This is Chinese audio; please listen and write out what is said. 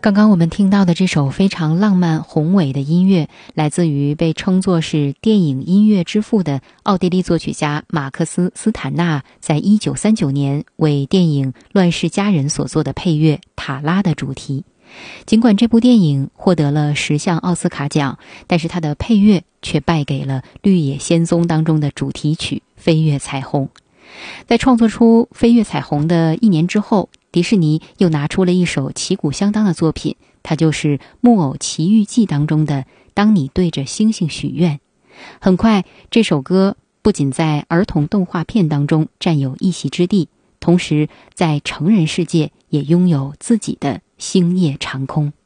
刚刚我们听到的这首非常浪漫宏伟的音乐，来自于被称作是电影音乐之父的奥地利作曲家马克思·斯坦纳在1939年为电影《乱世佳人》所做的配乐《塔拉》的主题。尽管这部电影获得了10项奥斯卡奖，但是它的配乐却败给了《绿野仙踪》当中的主题曲《飞越彩虹》。在创作出《飞越彩虹》的1年之后，迪士尼又拿出了一首旗鼓相当的作品，它就是《木偶奇遇记》当中的《当你对着星星许愿》。很快，这首歌不仅在儿童动画片当中占有一席之地，同时在成人世界也拥有自己的星夜长空。